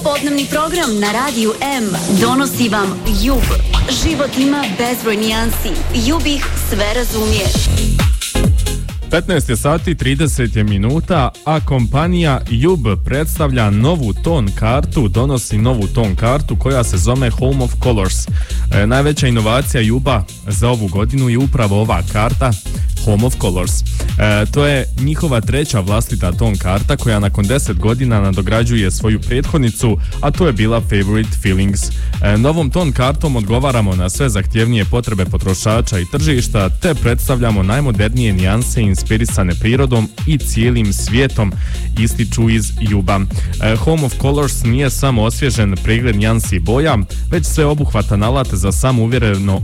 Popodnevni program na Radiju M donosi vam Jub. Život ima bezbroj nijansi. Jub ih sve razumije. 15 je sati 30 je minuta, a kompanija Jub predstavlja novu ton kartu, donosi novu ton kartu koja se zove Home of Colors. Najveća inovacija Juba za ovu godinu je upravo ova karta Home of Colors. To je njihova treća vlastita ton karta koja nakon 10 godina nadograđuje svoju prethodnicu, a to je bila Favorite Feelings. Novom ton kartom odgovaramo na sve zahtjevnije potrebe potrošača i tržišta, te predstavljamo najmodernije nijanse inspirisane prirodom i cijelim svijetom, ističu iz Juba. Home of Colors nije samo osvježen pregled nijansi boja, već sveobuhvatan alat za samouvjereno